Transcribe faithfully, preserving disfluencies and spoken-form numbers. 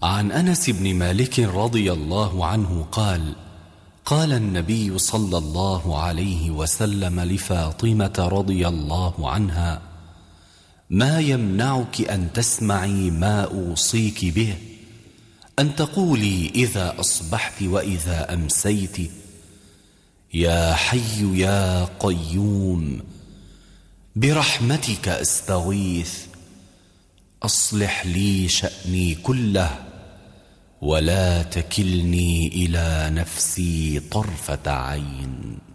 عن أنس بن مالك رضي الله عنه قال: قال النبي صلى الله عليه وسلم لفاطمة رضي الله عنها: ما يمنعك أن تسمعي ما أوصيك به، أن تقولي إذا أصبحت وإذا أمسيت: يا حي يا قيوم برحمتك أستغيث، أصلح لي شأني كله ولا تكلني إلى نفسي طرفة عين.